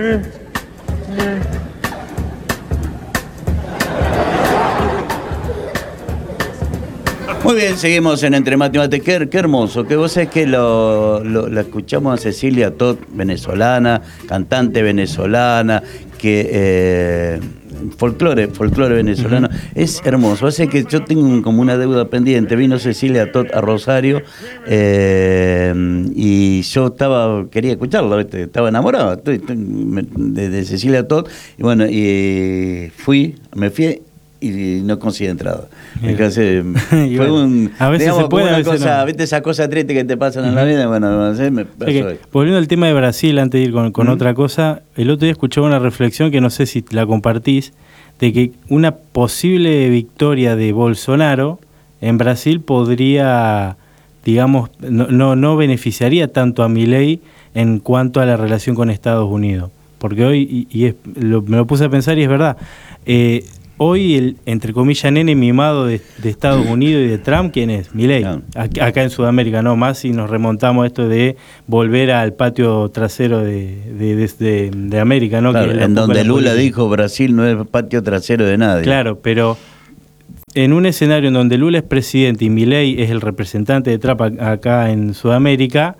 Muy bien, seguimos en Entre Mate y Mate. Qué hermoso, que vos sabés que la escuchamos a Cecilia Todd, venezolana, cantante venezolana, que folclore venezolano. Es hermoso. Hace que yo tengo como una deuda pendiente. Vino Cecilia Todd a Rosario y yo quería escucharla, ¿viste? Estaba enamorado de Cecilia Todd. Y bueno, me fui y no conseguí entrada. Entonces, fue a veces digamos, se puede, una a veces cosa, no. ¿viste? Esa cosa triste que te pasan en la vida. Bueno, no sé, me pasó. Volviendo al tema de Brasil, antes de ir con otra cosa, el otro día escuchaba una reflexión que no sé si la compartís, de que una posible victoria de Bolsonaro en Brasil podría, digamos, no beneficiaría tanto a Milei en cuanto a la relación con Estados Unidos. Porque hoy, me lo puse a pensar y es verdad, hoy el, entre comillas, nene mimado de Estados Unidos y de Trump, ¿quién es? Milei. Acá en Sudamérica, no más si nos remontamos a esto de volver al patio trasero de América, ¿no? Claro, que en donde Lula dijo Brasil no es patio trasero de nadie. Claro, pero en un escenario en donde Lula es presidente y Milei es el representante de Trump acá en Sudamérica,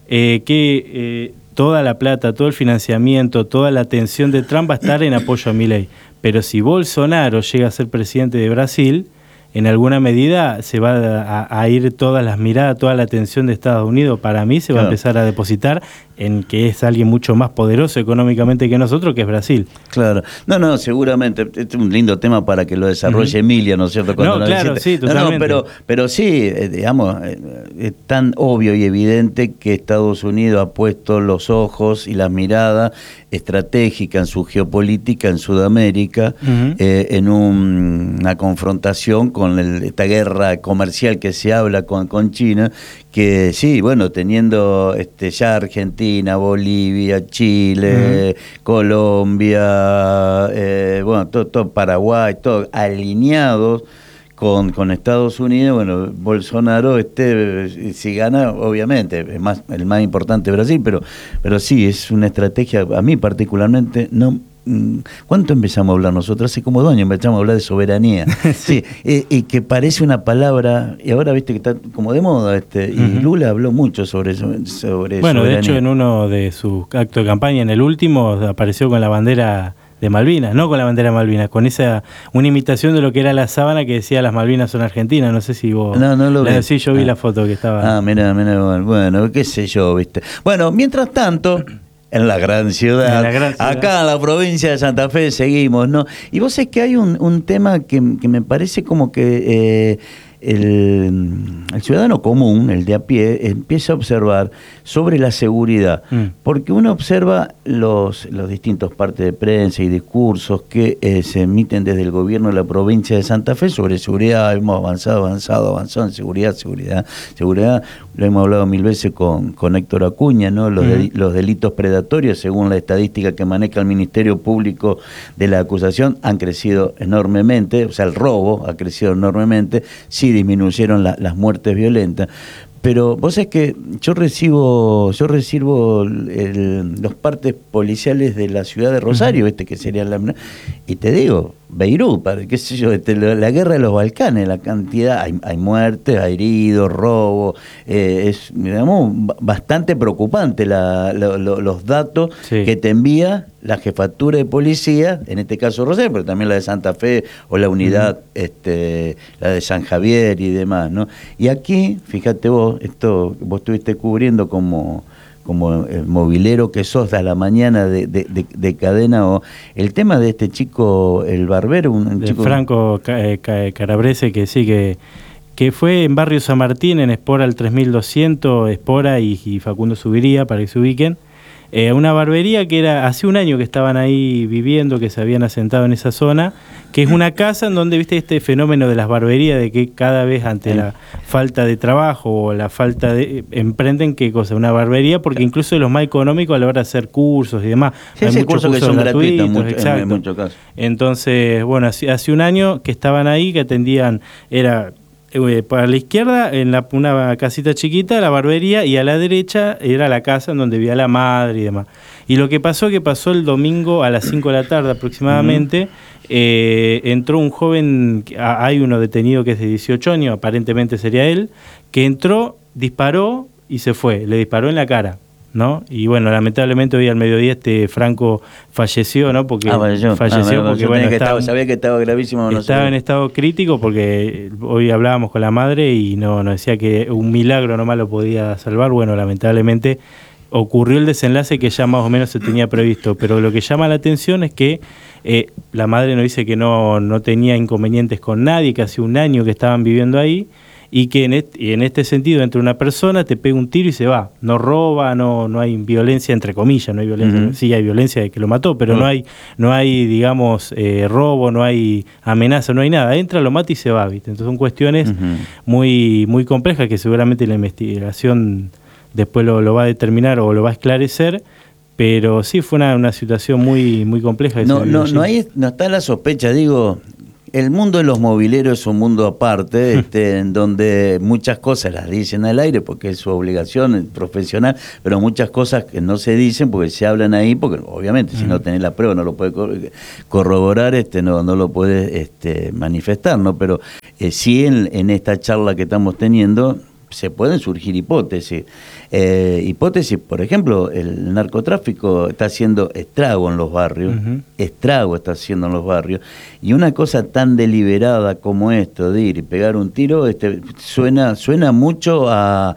toda la plata, todo el financiamiento, toda la atención de Trump va a estar en apoyo a Milei. Pero si Bolsonaro llega a ser presidente de Brasil, en alguna medida se va a ir todas las miradas, toda la atención de Estados Unidos, para mí se va a empezar a depositar en que es alguien mucho más poderoso económicamente que nosotros, que es Brasil. Claro. No, seguramente. Este es un lindo tema para que lo desarrolle Emilia, ¿no es cierto? Cuando claro, sí, totalmente. Pero sí, digamos, es tan obvio y evidente que Estados Unidos ha puesto los ojos y la mirada estratégica en su geopolítica en Sudamérica, en una confrontación con esta guerra comercial que se habla con China, que sí, bueno, teniendo ya Argentina, Bolivia, Chile, Colombia, bueno, todo Paraguay, todo alineados con Estados Unidos. Bueno, Bolsonaro, si gana, obviamente, es el más importante Brasil, pero sí, es una estrategia, a mí particularmente, no. ¿Cuánto empezamos a hablar nosotros? Hace como 2 años empezamos a hablar de soberanía. Sí, y que parece una palabra, y ahora viste que está como de moda, y Lula habló mucho sobre bueno, soberanía. De hecho, en uno de sus actos de campaña, en el último, apareció con la bandera de Malvinas, no con la bandera de Malvinas, con una imitación de lo que era la sábana que decía las Malvinas son argentinas. No sé si vos... No lo vi. Sí, yo vi la foto que estaba... Mira, bueno, qué sé yo, viste. Bueno, mientras tanto... En la gran ciudad, acá en la provincia de Santa Fe seguimos, ¿no? Y vos sabés que hay un tema que me parece como que el ciudadano común, el de a pie, empieza a observar sobre la seguridad, porque uno observa los distintos partes de prensa y discursos que se emiten desde el gobierno de la provincia de Santa Fe sobre seguridad. Hemos avanzado en seguridad, lo hemos hablado 1000 veces con Héctor Acuña, ¿no? Los delitos predatorios, según la estadística que maneja el Ministerio Público de la Acusación, han crecido enormemente, o sea, el robo ha crecido enormemente, sí disminuyeron las muertes violentas. Pero vos sabés que yo recibo los partes policiales de la ciudad de Rosario, que sería y te digo, Beirut, qué sé yo, la guerra de los Balcanes, la cantidad, hay muertes, hay heridos, robo, es, digamos, bastante preocupante los datos que te envía la jefatura de policía, en este caso Rosario, pero también la de Santa Fe o la unidad, la de San Javier y demás, ¿no? Y aquí, fíjate vos estuviste cubriendo como el movilero que sos a la mañana de Cadena O, el tema de este chico, el barbero, un chico... Franco Calabrese, que sí, que fue en Barrio San Martín, en Espora al 3200, Espora y Facundo Subiría, para que se ubiquen. Una barbería que era hace un año que estaban ahí viviendo, que se habían asentado en esa zona, que es una casa en donde viste este fenómeno de las barberías, de que cada vez ante la falta de trabajo o la falta de... emprenden qué cosa, una barbería, porque incluso los más económicos a la hora de hacer cursos y demás, sí, hay muchos cursos que son gratuitos en muchos casos. Entonces, bueno, hace un año que estaban ahí, que atendían, era para la izquierda, en una casita chiquita, la barbería, y a la derecha era la casa en donde vivía la madre y demás. Y lo que pasó el domingo a las 5 de la tarde aproximadamente, entró un joven, hay uno detenido que es de 18 años, aparentemente sería él, que entró, disparó y se fue, le disparó en la cara, ¿no? Y bueno, lamentablemente hoy al mediodía Franco falleció, ¿no? Porque falleció porque bueno, sabía que estaba gravísimo. Estaba en estado crítico porque hoy hablábamos con la madre y nos decía que un milagro nomás lo podía salvar. Bueno, lamentablemente ocurrió el desenlace que ya más o menos se tenía previsto, pero lo que llama la atención es que la madre nos dice que no tenía inconvenientes con nadie, que hace un año que estaban viviendo ahí, y que en este sentido entra una persona, te pega un tiro y se va, no roba, no hay violencia, entre comillas, no hay violencia, sí hay violencia de que lo mató, pero no hay digamos robo, no hay amenaza, no hay nada, entra, lo mata y se va, ¿viste? Entonces son cuestiones muy, muy complejas que seguramente la investigación después lo va a determinar o lo va a esclarecer. Pero sí, fue una situación muy, muy compleja. No está la sospecha, digo, el mundo de los mobileros es un mundo aparte, en donde muchas cosas las dicen al aire porque es su obligación profesional, pero muchas cosas que no se dicen porque se hablan ahí, porque obviamente si no tenés la prueba no lo puedes corroborar, no lo puedes manifestar, ¿no? Pero sí en esta charla que estamos teniendo se pueden surgir hipótesis. Hipótesis, por ejemplo, el narcotráfico está haciendo estrago en los barrios, estrago está haciendo en los barrios, y una cosa tan deliberada como esto de ir y pegar un tiro, suena mucho a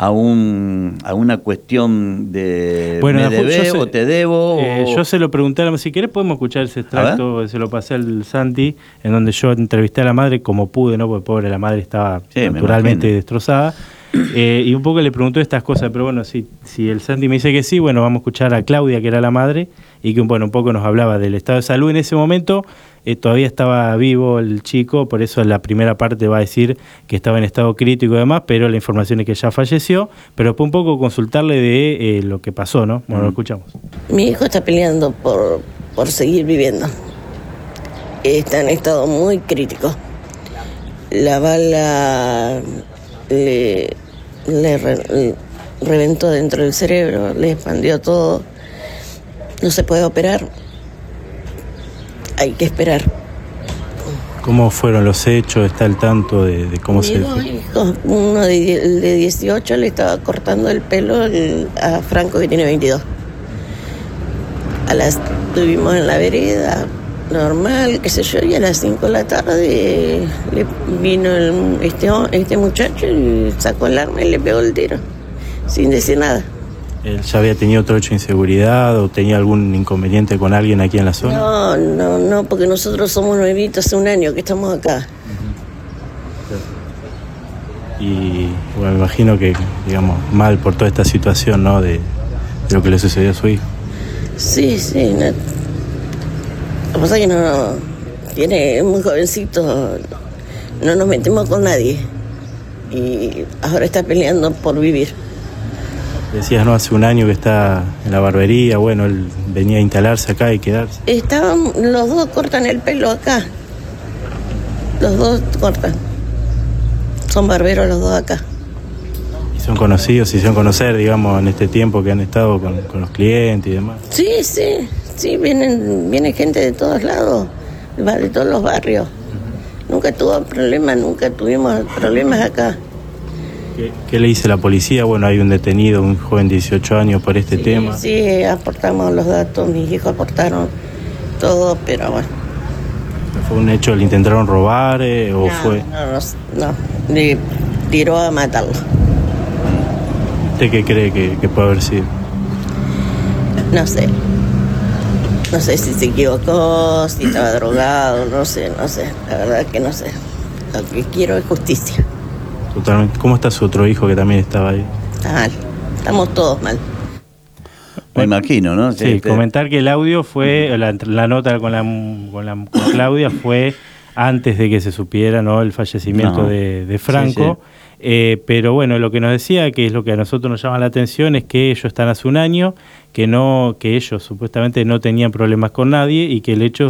una cuestión de me debes o te debo. Yo se lo pregunté, si querés podemos escuchar ese extracto, se lo pasé al Santi, en donde yo entrevisté a la madre como pude, ¿no? Porque pobre, la madre estaba naturalmente destrozada. Y un poco le preguntó estas cosas, pero bueno, si el Santi me dice que sí, bueno, vamos a escuchar a Claudia, que era la madre, y que un poco nos hablaba del estado de salud en ese momento. Todavía estaba vivo el chico, por eso en la primera parte va a decir que estaba en estado crítico y demás, pero la información es que ya falleció, pero después un poco consultarle de lo que pasó, ¿no? Bueno, lo escuchamos. Mi hijo está peleando por seguir viviendo. Está en estado muy crítico. La bala le reventó dentro del cerebro, le expandió todo. No se puede operar. Hay que esperar. ¿Cómo fueron los hechos? ¿Está al tanto de cómo se fue? Hijos, uno de 18 le estaba cortando el pelo a Franco, que tiene 22. Estuvimos en la vereda, normal, qué sé yo, y a las 5 de la tarde le vino este muchacho y sacó el arma y le pegó el tiro, sin decir nada. ¿Él ya había tenido otro hecho de inseguridad o tenía algún inconveniente con alguien aquí en la zona? No, porque nosotros somos nuevitos, hace un año que estamos acá. Y bueno, me imagino que, digamos, mal por toda esta situación, ¿no? De lo que le sucedió a su hijo. Sí. Lo que pasa es que es muy jovencito, no nos metemos con nadie. Y ahora está peleando por vivir. Decías, ¿no? Hace un año que está en la barbería, bueno, él venía a instalarse acá y quedarse. Los dos cortan el pelo acá. Los dos cortan. Son barberos los dos acá. ¿Y son conocidos, y se van a conocer, digamos, en este tiempo que han estado con los clientes y demás? Sí, viene gente de todos lados, de todos los barrios. Nunca tuvimos problemas acá. ¿Qué le dice la policía? Bueno, hay un detenido, un joven de 18 años por este tema. Sí, aportamos los datos, mis hijos aportaron todo, pero bueno. ¿Fue un hecho, le intentaron robar o fue...? No, le tiró a matarlo. ¿Usted qué cree que puede haber sido? No sé si se equivocó, si estaba drogado, no sé, la verdad es que no sé. Lo que quiero es justicia. Totalmente. ¿Cómo está su otro hijo que también estaba ahí? Está mal, estamos todos mal. Me imagino, ¿no? Sí, comentar que el audio fue, la nota con Claudia fue antes de que se supiera, ¿no?, el fallecimiento de Franco. Sí. Pero bueno, lo que nos decía, que es lo que a nosotros nos llama la atención, es que ellos están hace un año, que ellos supuestamente no tenían problemas con nadie y que el hecho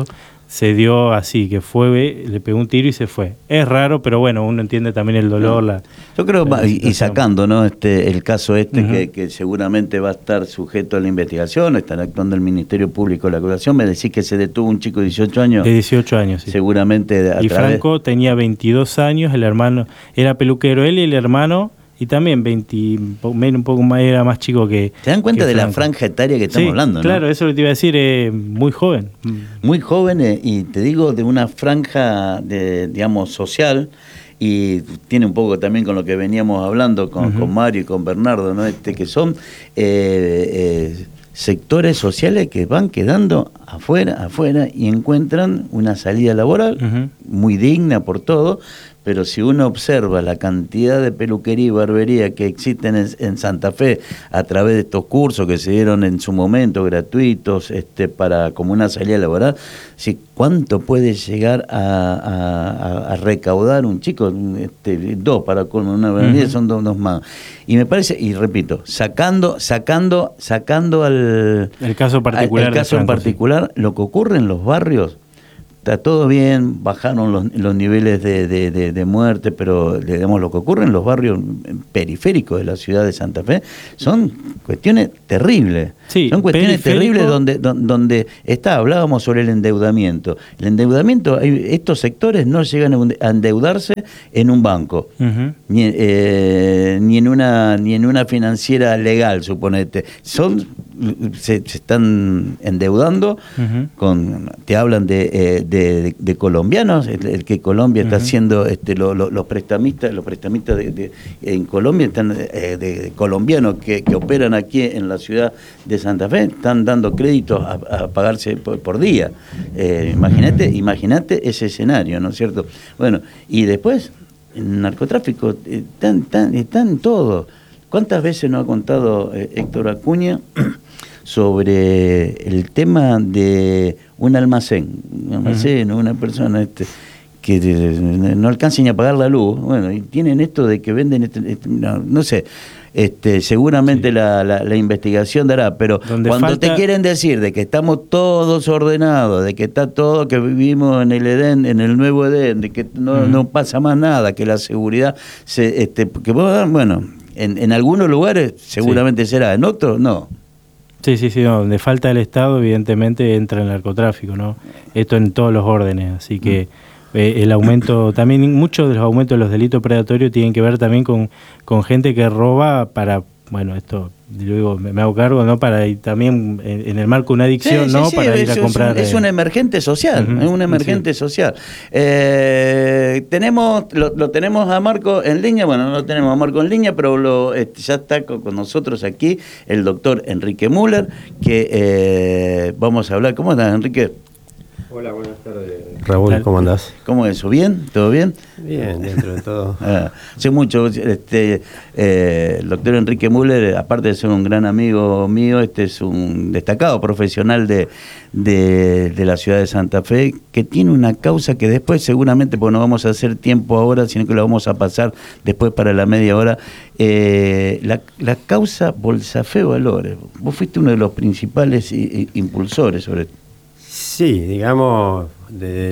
se dio así, que fue, le pegó un tiro y se fue. Es raro, pero bueno, uno entiende también el dolor. Yo creo, y sacando, ¿no? El caso que seguramente va a estar sujeto a la investigación, estará actuando el Ministerio Público de la acusación. Me decís que se detuvo un chico de 18 años. De 18 años, sí. Seguramente y Franco tenía 22 años, el hermano era peluquero, él y el hermano... Y también 20, un poco más, era más chico que... ¿Te dan cuenta de la franja etaria que estamos hablando? Claro, ¿no? Eso lo te iba a decir, muy joven. Muy joven, y te digo, de una franja, digamos, social, y tiene un poco también con lo que veníamos hablando con Mario y con Bernardo, ¿no? Que son sectores sociales que van quedando afuera, y encuentran una salida laboral muy digna por todo. Pero si uno observa la cantidad de peluquería y barbería que existen en Santa Fe a través de estos cursos que se dieron en su momento gratuitos para como una salida laboral, ¿sí? ¿Cuánto puede llegar a recaudar un chico? Dos para colmo, una barbería son dos más. Y me parece, y repito, sacando al el caso particular, el caso en particular, lo que ocurre en los barrios. Está todo bien, bajaron los niveles de muerte, pero digamos lo que ocurre en los barrios periféricos de la ciudad de Santa Fe son cuestiones terribles. Sí, son cuestiones terribles donde hablábamos sobre el endeudamiento. El endeudamiento, estos sectores no llegan a endeudarse en un banco, ni en una financiera legal, suponete. Se están endeudando te hablan de colombianos, el que Colombia está haciendo, los prestamistas en Colombia están de colombianos que operan aquí en la ciudad de Santa Fe, están dando créditos a pagarse por día. Imagínate ese escenario, ¿no es cierto? Bueno, y después el narcotráfico están todos. ¿Cuántas veces nos ha contado Héctor Acuña sobre el tema de un almacén, una persona que no alcanza ni a pagar la luz? Bueno, y tienen esto de que venden, no sé, seguramente la investigación dará, pero cuando te quieren decir de que estamos todos ordenados, de que está todo, que vivimos en el Edén, en el nuevo Edén, de que no pasa más nada, que la seguridad bueno, en algunos lugares seguramente será, en otros no. Sí, no, donde falta el Estado evidentemente entra el narcotráfico, ¿no? Esto en todos los órdenes, así que el aumento, también muchos de los aumentos de los delitos predatorios tienen que ver también con gente que roba para, bueno, esto digo, me hago cargo, ¿no? Para ir también en el marco de una adicción, ¿no? Para ir a comprar. Es un emergente social, es un emergente social. Lo tenemos a Marco en línea, bueno, no lo tenemos a Marco en línea, pero ya está con nosotros aquí el doctor Enrique Müller, que vamos a hablar. ¿Cómo estás, Enrique? Hola, buenas tardes. Raúl, ¿cómo andás? ¿Cómo es eso? ¿Bien? ¿Todo bien? Bien, dentro de todo. Hace mucho, el doctor Enrique Müller, aparte de ser un gran amigo mío, es un destacado profesional de la ciudad de Santa Fe, que tiene una causa que después seguramente, porque no vamos a hacer tiempo ahora, sino que lo vamos a pasar después para la media hora, la causa Bolsafé Valores. Vos fuiste uno de los principales impulsores sobre esto. Sí, digamos, desde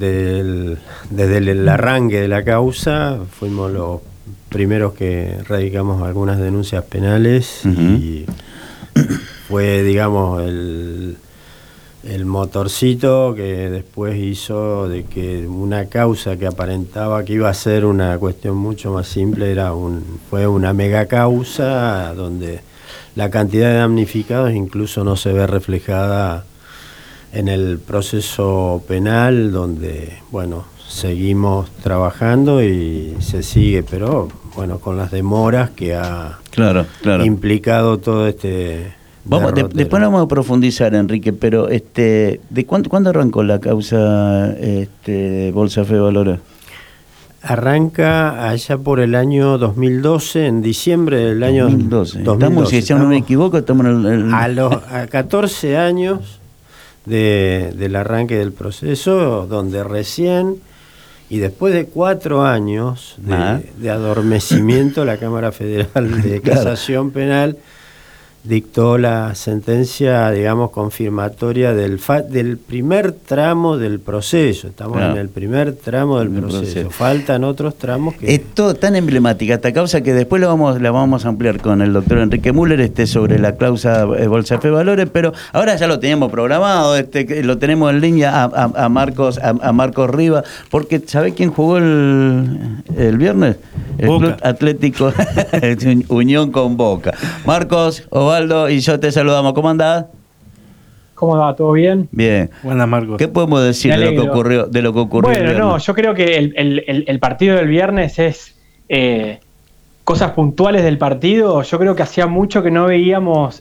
el arranque de la causa fuimos los primeros que radicamos algunas denuncias penales y fue, digamos, el motorcito que después hizo de que una causa que aparentaba que iba a ser una cuestión mucho más simple fue una mega causa donde la cantidad de damnificados incluso no se ve reflejada en el proceso penal, donde, bueno, seguimos trabajando y se sigue, pero, bueno, con las demoras que ha implicado todo este... Después vamos a profundizar, Enrique, pero ¿de cuándo arrancó la causa Bolsafé Valores? Arranca allá por el año 2012, en diciembre del año 2012. Estamos, si no me equivoco, estamos en a 14 años del arranque del proceso, donde recién, y después de 4 años de adormecimiento, la Cámara Federal de Casación Penal dictó la sentencia, digamos, confirmatoria del primer tramo del proceso. Estamos en el primer tramo del proceso. Faltan otros tramos que... Es todo tan emblemática esta causa que después la vamos a ampliar con el doctor Enrique Müller sobre la causa Bolsa Fe Valores, pero ahora ya lo teníamos programado, lo tenemos en línea a Marcos Riva, porque ¿sabe quién jugó el viernes? El Boca. Club Atlético Unión con Boca. Marcos, Osvaldo y yo te saludamos. ¿Cómo andás? ¿Cómo va? ¿Todo bien? Bien. Buenas, Marcos. ¿Qué podemos decir de lo que ocurrió? Bueno, no, yo creo que el partido del viernes es cosas puntuales del partido. Yo creo que hacía mucho que no veíamos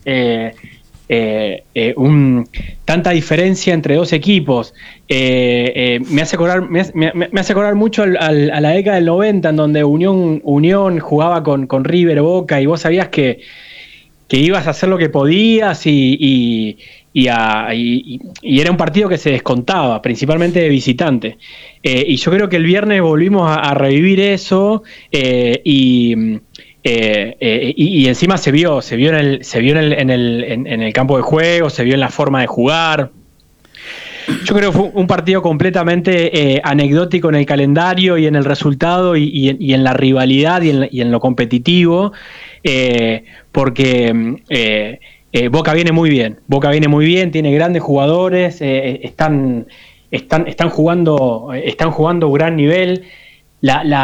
tanta diferencia entre dos equipos. Me hace acordar mucho a la década del 90, en donde Unión jugaba con River, Boca, y vos sabías que ibas a hacer lo que podías y era un partido que se descontaba, principalmente de visitante. Y yo creo que el viernes volvimos a revivir eso y encima se vio en el campo de juego, se vio en la forma de jugar. Yo creo que fue un partido completamente anecdótico en el calendario y en el resultado y en la rivalidad y en lo competitivo, porque Boca viene muy bien, tiene grandes jugadores, están jugando gran nivel.